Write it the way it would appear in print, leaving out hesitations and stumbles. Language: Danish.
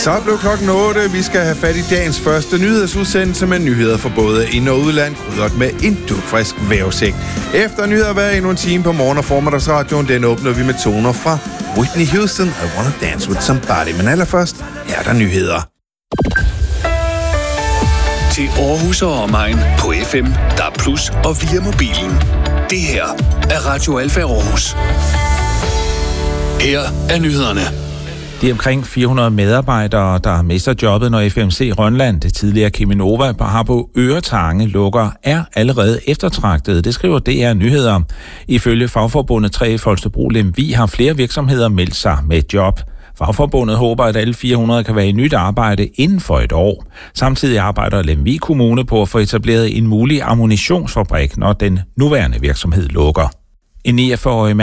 Så blev klokken 8. Vi skal have fat i dagens første nyhedsudsendelse med nyheder for både ind- og udland, krydret med en dugfrisk vævesigt. Efter nyheder hver endnu en time på morgen- og formiddagsradioen, den åbner vi med toner fra Whitney Houston, I Wanna Dance With Somebody. Men allerførst, her er der nyheder. Til Aarhus og omegn på FM, DAB+ og via mobilen. Det her er Radio Alfa Aarhus. Her er nyhederne. De omkring 400 medarbejdere, der mister jobbet, når FMC Rønland, det tidligere Cheminova på Harbo Øretange, lukker, er allerede eftertragtede. Det skriver DR Nyheder. Ifølge fagforbundet 3F Holstebro Lemvig har flere virksomheder meldt sig med job. Fagforbundet håber, at alle 400 kan være i nyt arbejde inden for et år. Samtidig arbejder Lemvig Kommune på at få etableret en mulig ammunitionsfabrik, når den nuværende virksomhed lukker. En 49-årig